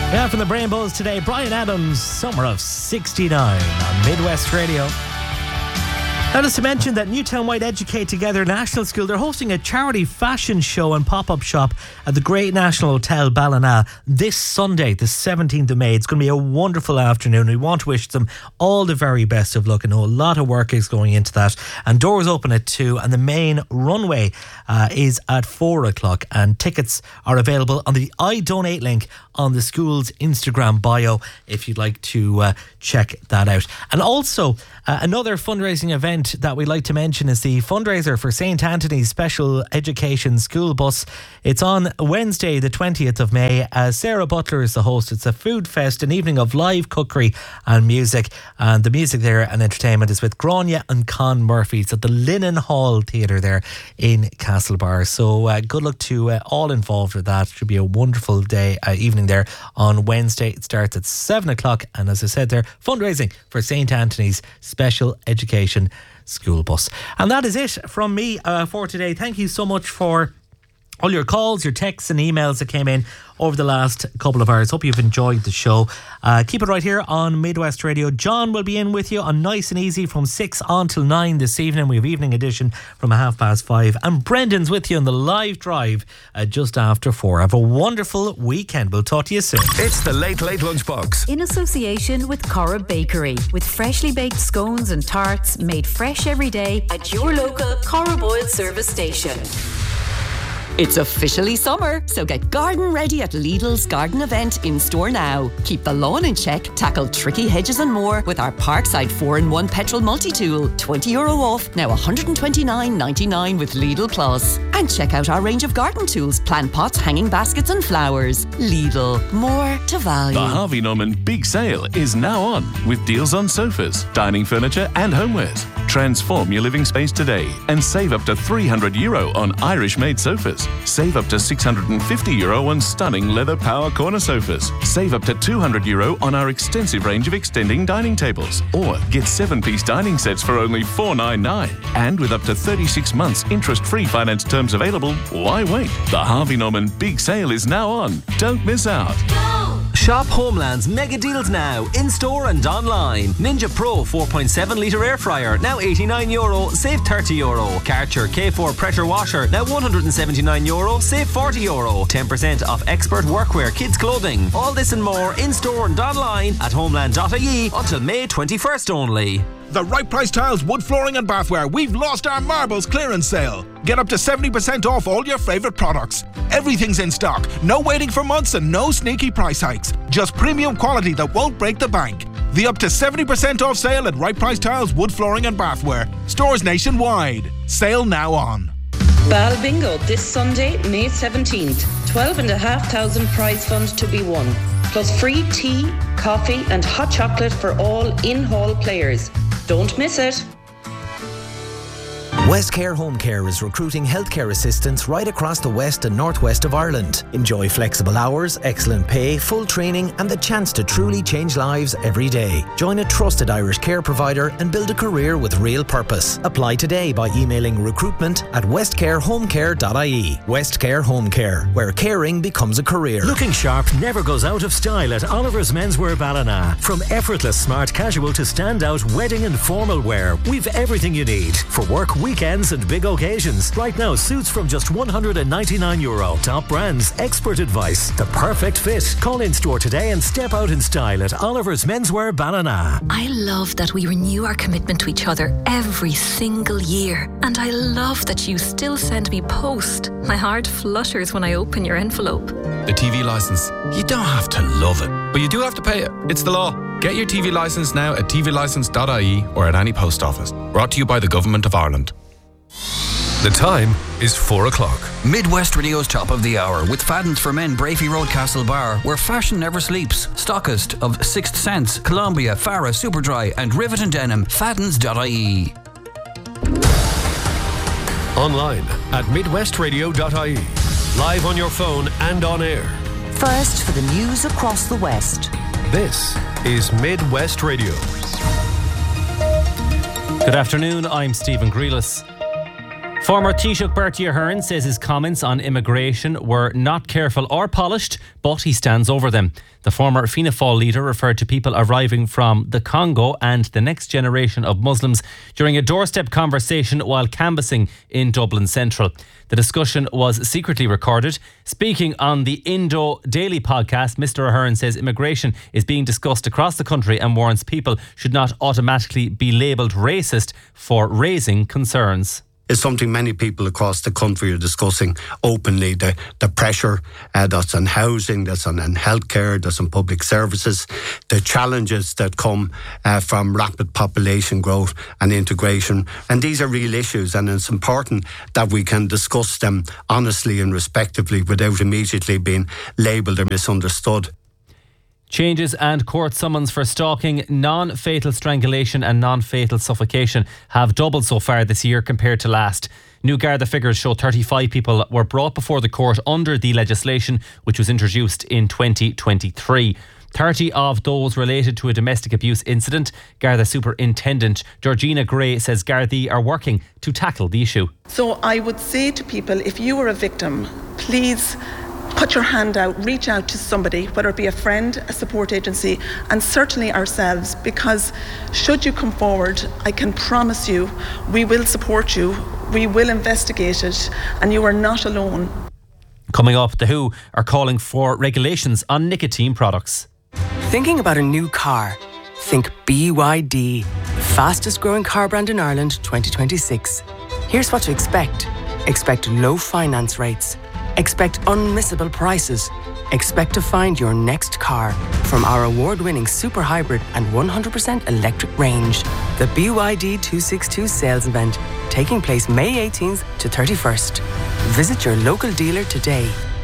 Yeah, from the Brainbows today, Bryan Adams, Summer of 69 on Midwest Radio. Now, just to mention that Newtown White Educate Together National School, they're hosting a charity fashion show and pop-up shop at the Great National Hotel Ballina this Sunday, the 17th of May. It's going to be a wonderful afternoon. We want to wish them all the very best of luck. I know a lot of work is going into that. And doors open at 2 and the main runway is at 4 o'clock. And tickets are available on the I Donate link on the school's Instagram bio if you'd like to check that out. And also, another fundraising event that we'd like to mention is the fundraiser for St. Anthony's Special Education School Bus. It's on Wednesday, the 20th of May. Sarah Butler is the host. It's a food fest, an evening of live cookery and music. And the music there and entertainment is with Grania and Con Murphy. It's at the Linen Hall Theatre there in Castlebar. So good luck to all involved with that. It should be a wonderful day, evening there on Wednesday. It starts at 7 o'clock. And as I said there, fundraising for St. Anthony's Special Education School Bus. And that is it from me for today. Thank you so much for all your calls, your texts and emails that came in over the last couple of hours. Hope you've enjoyed the show. Keep it right here on Midwest Radio. John will be in with you on Nice and Easy from 6 on till 9 this evening. We have evening edition from 5:30. And Brendan's with you on the live drive just after 4. Have a wonderful weekend. We'll talk to you soon. It's the Late Late Lunchbox. In association with Corra Bakery. With freshly baked scones and tarts made fresh every day at your local Corra Boyle service station. It's officially summer, so get garden ready at Lidl's garden event in store now. Keep the lawn in check, tackle tricky hedges and more with our Parkside 4-in-1 petrol multi-tool. €20 off, now $129.99 with Lidl Plus. And check out our range of garden tools, plant pots, hanging baskets and flowers. Lidl, more to value. The Harvey Norman Big Sale is now on with deals on sofas, dining furniture and homewares. Transform your living space today and save up to €300 on Irish-made sofas. Save up to €650 on stunning leather power corner sofas. Save up to €200 on our extensive range of extending dining tables. Or get 7-piece dining sets for only $499. And with up to 36 months interest-free finance terms available, why wait? The Harvey Norman Big Sale is now on. Don't miss out. Shop Homeland's mega deals now, in-store and online. Ninja Pro 4.7 litre air fryer, now €89, save €30. Karcher K4 pressure washer, now €179, save €40. 10% off expert workwear kids clothing. All this and more in-store and online at homeland.ie until May 21st only. The Right Price Tiles, wood flooring and bathware. We've lost our marbles clearance sale. Get up to 70% off all your favourite products. Everything's in stock. No waiting for months and no sneaky price hikes. Just premium quality that won't break the bank. The up to 70% off sale at Right Price Tiles, wood flooring and bathware. Stores nationwide. Sale now on. Bal Bingo this Sunday, May 17th. 12,500 prize fund to be won. Plus free tea, coffee and hot chocolate for all in-hall players. Don't miss it. Westcare Home Care is recruiting healthcare assistants right across the west and northwest of Ireland. Enjoy flexible hours, excellent pay, full training and the chance to truly change lives every day. Join a trusted Irish care provider and build a career with real purpose. Apply today by emailing recruitment@westcarehomecare.ie. Westcare Home Care, where caring becomes a career. Looking sharp never goes out of style at Oliver's Menswear Ballina. From effortless smart casual to standout wedding and formal wear, we've everything you need for work, weekends and big occasions. Right now, suits from just €199. Top brands, expert advice, the perfect fit. Call in store today and step out in style at Oliver's Menswear Ballina. I love that we renew our commitment to each other every single year. And I love that you still send me post. My heart flutters when I open your envelope. The TV licence. You don't have to love it, but you do have to pay it. It's the law. Get your TV licence now at tvlicence.ie or at any post office. Brought to you by the Government of Ireland. The time is 4 o'clock. Midwest Radio's Top of the Hour with Fadden's for Men, Brafey Road, Castlebar, where fashion never sleeps. Stockist of Sixth Sense, Columbia, Farah, Superdry and Rivet and Denim. Faddens.ie. Online at midwestradio.ie. Live on your phone and on air. First for the news across the West. This is Midwest Radio. Good afternoon, I'm Stephen Grealis. Former Taoiseach Bertie Ahern says his comments on immigration were not careful or polished, but he stands over them. The former Fianna Fáil leader referred to people arriving from the Congo and the next generation of Muslims during a doorstep conversation while canvassing in Dublin Central. The discussion was secretly recorded. Speaking on the Indo Daily podcast, Mr. Ahern says immigration is being discussed across the country and warns people should not automatically be labelled racist for raising concerns. Is something many people across the country are discussing openly. The pressure that's on housing, that's on healthcare, that's on public services, the challenges that come from rapid population growth and integration. And these are real issues, and it's important that we can discuss them honestly and respectively without immediately being labelled or misunderstood. Changes and court summons for stalking, non-fatal strangulation and non-fatal suffocation have doubled so far this year compared to last. New Garda figures show 35 people were brought before the court under the legislation which was introduced in 2023. 30 of those related to a domestic abuse incident. Garda Superintendent Georgina Gray says Gardaí are working to tackle the issue. So I would say to people, if you were a victim, please put your hand out, reach out to somebody, whether it be a friend, a support agency, and certainly ourselves, because should you come forward, I can promise you we will support you, we will investigate it, and you are not alone. Coming up, The Who are calling for regulations on nicotine products. Thinking about a new car? Think BYD, the fastest growing car brand in Ireland 2026. Here's what to expect. Expect low finance rates. Expect unmissable prices. Expect to find your next car from our award-winning super hybrid and 100% electric range. The BYD 262 sales event taking place May 18th to 31st. Visit your local dealer today.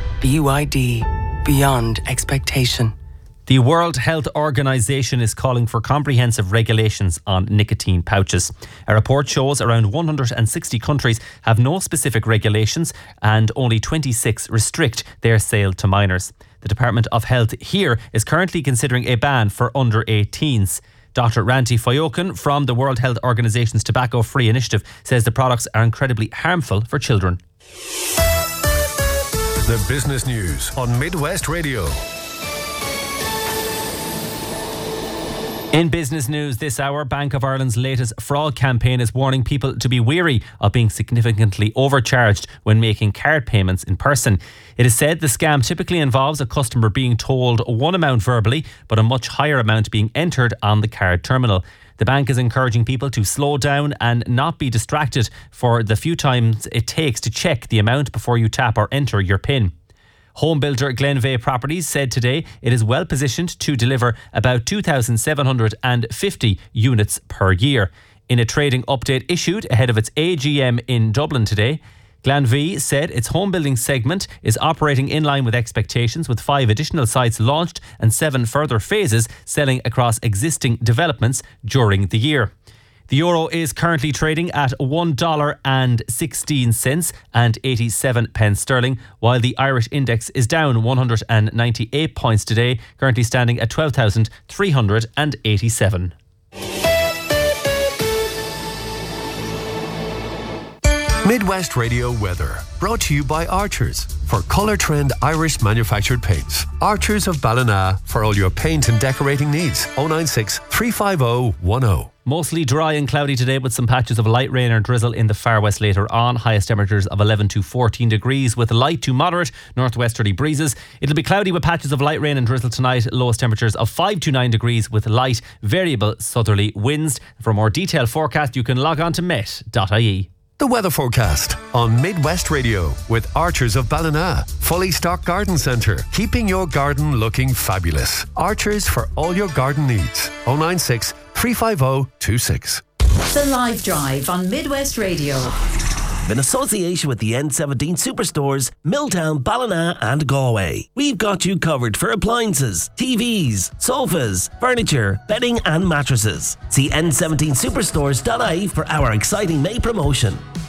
BYD, beyond expectation. The World Health Organization is calling for comprehensive regulations on nicotine pouches. A report shows around 160 countries have no specific regulations and only 26 restrict their sale to minors. The Department of Health here is currently considering a ban for under 18s. Dr. Ranti Fayokan from the World Health Organization's Tobacco Free Initiative says the products are incredibly harmful for children. The business news on Midwest Radio. In business news this hour, Bank of Ireland's latest fraud campaign is warning people to be wary of being significantly overcharged when making card payments in person. It is said the scam typically involves a customer being told one amount verbally, but a much higher amount being entered on the card terminal. The bank is encouraging people to slow down and not be distracted for the few times it takes to check the amount before you tap or enter your PIN. Home builder Glenveagh Properties said today it is well positioned to deliver about 2,750 units per year. In a trading update issued ahead of its AGM in Dublin today, Glenveagh said its home building segment is operating in line with expectations, with 5 additional sites launched and 7 further phases selling across existing developments during the year. The euro is currently trading at $1.16 and 87 pence sterling, while the Irish index is down 198 points today, currently standing at 12,387. Midwest Radio weather, brought to you by Archers for Colour Trend Irish manufactured paints. Archers of Ballina for all your paint and decorating needs. 096 350 10. Mostly dry and cloudy today with some patches of light rain or drizzle in the far west later on. Highest temperatures of 11 to 14 degrees with light to moderate northwesterly breezes. It'll be cloudy with patches of light rain and drizzle tonight. Lowest temperatures of 5 to 9 degrees with light variable southerly winds. For a more detailed forecast you can log on to met.ie. The weather forecast on Midwest Radio with Archers of Ballina. Fully stocked garden centre, keeping your garden looking fabulous. Archers for all your garden needs. 096 350 26. The Live Drive on Midwest Radio. In association with the N17 Superstores, Milltown, Ballina and Galway. We've got you covered for appliances, TVs, sofas, furniture, bedding and mattresses. See n17superstores.ie for our exciting May promotion.